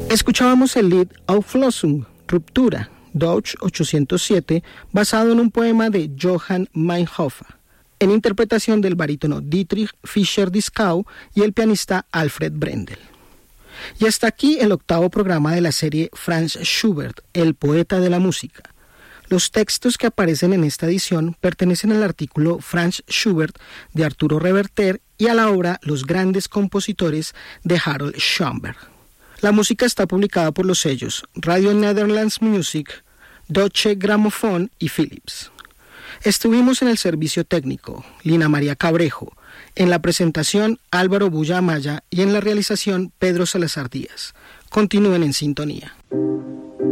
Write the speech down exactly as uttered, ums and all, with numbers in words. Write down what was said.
Escuchábamos el Lied Auflösung, Ruptura, Deutsch ochocientos siete, basado en un poema de Johann Meinhofer, en interpretación del barítono Dietrich Fischer-Dieskau y el pianista Alfred Brendel. Y hasta aquí el octavo programa de la serie Franz Schubert, el poeta de la música. Los textos que aparecen en esta edición pertenecen al artículo Franz Schubert de Arturo Reverter y a la obra Los grandes compositores de Harold Schoenberg. La música está publicada por los sellos Radio Netherlands Music, Deutsche Grammophon y Philips. Estuvimos en el servicio técnico, Lina María Cabrejo, en la presentación Álvaro Bulla Amaya y en la realización Pedro Salazar Díaz. Continúen en sintonía.